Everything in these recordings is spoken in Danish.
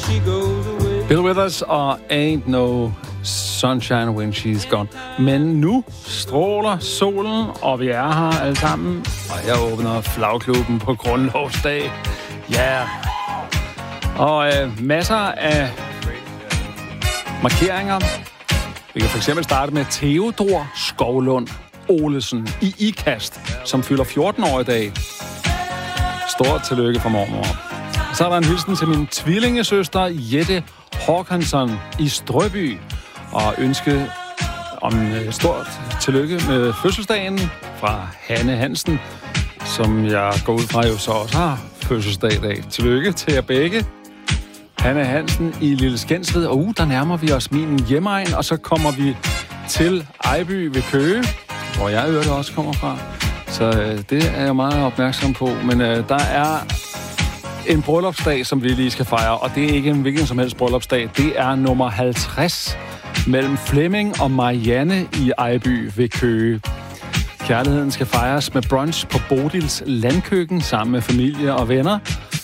Bill Withers og Ain't No Sunshine When She's Gone. Men nu stråler solen, og vi er her alle sammen. Og jeg åbner flagklubben på grundlovsdag. Ja. Yeah. Og masser af markeringer. Vi kan for eksempel starte med Theodor Skovlund Olesen i IKAST, som fylder 14 år i dag. Stort tillykke fra mormor. Så er der en hilsen til min tvillingesøster Jette Håkansson i Strøby, og ønske om stort tillykke med fødselsdagen fra Hanne Hansen, som jeg går ud fra jo så også har fødselsdag i dag. Tillykke til jer begge. Hanne Hansen i Lille Skensved, og der nærmer vi os min hjemegn, og så kommer vi til Ejby ved Køge, hvor jeg øvrigt også kommer fra. Så det er jeg meget opmærksom på, men der er en bryllupsdag, som vi lige skal fejre, og det er ikke en hvilken som helst bryllupsdag. Det er nummer 50 mellem Flemming og Marianne i Ejby ved Køge. Kærligheden skal fejres med brunch på Bodils Landkøkken sammen med familie og venner.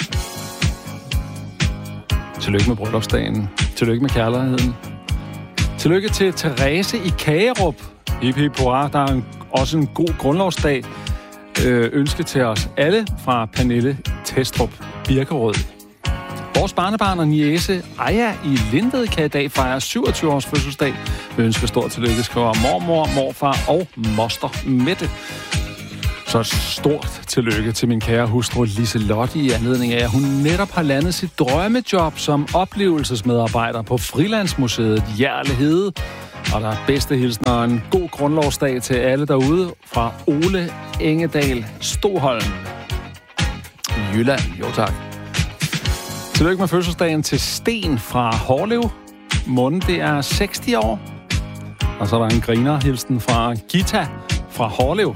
Tillykke med bryllupsdagen. Tillykke med kærligheden. Tillykke til Therese i Kagerup. Hip hip hurra. Der er også en god grundlovsdag. Ønske til os alle fra Pernille Testrup Birkerød. Vores barnebarn og niece Aya i Lindved kan i dag fejre 27 års fødselsdag. Vi ønsker stort tillykke, skriver mormor, morfar og moster Mette. Så stort tillykke til min kære hustru Liselotte i anledning af, at hun netop har landet sit drømmejob som oplevelsesmedarbejder på Frilandsmuseet Hjerlehede. Og der er bedste hilsen og en god grundlovsdag til alle derude fra Ole Engedal Stoholm. Jylland, jo tak. Tillykke med fødselsdagen til Sten fra Hårlev. Munden, det er 60 år. Og så er der en grinerhilsen fra Gita fra Hårlev.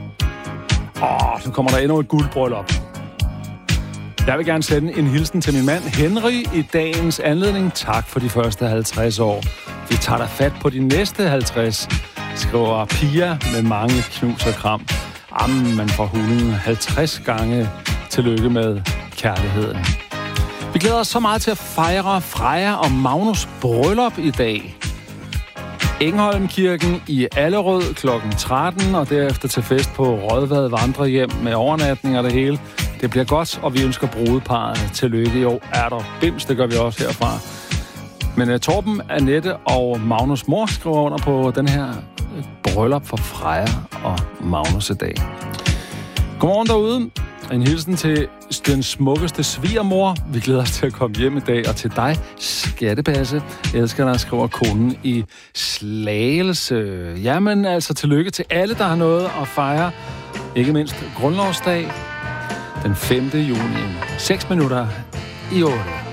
Så kommer der endnu et guldbryllup. Jeg vil gerne sende en hilsen til min mand Henry i dagens anledning. Tak for de første 50 år. Vi tager da fat på de næste 50, skriver Pia med mange knus og kram. Man får hulen 50 gange tillykke med kærligheden. Vi glæder os så meget til at fejre Freja og Magnus bryllup i dag. Engholmkirken i Allerød kl. 13, og derefter til fest på Rødvad Vandrehjem med overnatning og det hele. Det bliver godt, og vi ønsker brudeparret tillykke. Jo, er der bims, det gør vi også herfra. Men Torben, Annette og Magnus mor skriver under på den her bryllup for Freja og Magnus i dag. Godmorgen derude. En hilsen til den smukkeste svigermor. Vi glæder os til at komme hjem i dag. Og til dig, Skattebasse. Jeg elsker dig, skriver konen i Slagelse. Jamen altså, tillykke til alle, der har noget at fejre. Ikke mindst grundlovsdag den 5. juni. 6 minutter i 8.